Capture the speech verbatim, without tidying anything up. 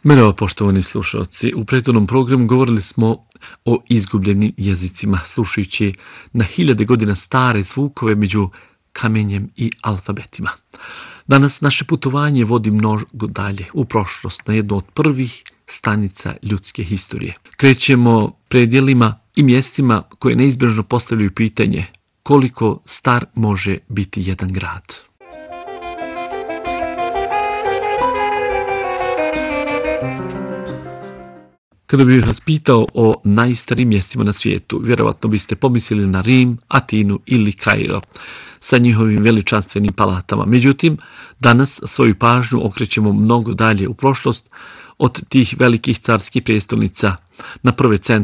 Merhaba poštovani slušalci, u prethodnom programu govorili smo o izgubljenim jezicima, slušajući na hiljade godina stare zvukove među kamenjem i alfabetima. Danas naše putovanje vodi mnogo dalje, u prošlost, na jednu od prvih stanica ljudske historije. Krećemo predjelima i mjestima koje neizbježno postavljaju pitanje koliko star može biti jedan grad. Kada bih vas pitao o najstarijim mjestima na svijetu, vjerovatno biste pomislili na Rim, Atinu ili Kairo sa njihovim veličanstvenim palatama. Međutim, danas svoju pažnju okrećemo mnogo dalje u prošlost od tih velikih carskih prijestolnica na prve centre